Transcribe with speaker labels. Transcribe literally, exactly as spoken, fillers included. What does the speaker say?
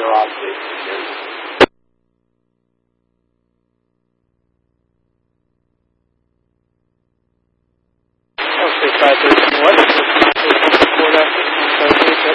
Speaker 1: your observation. Okay, five thirty. What? Before that?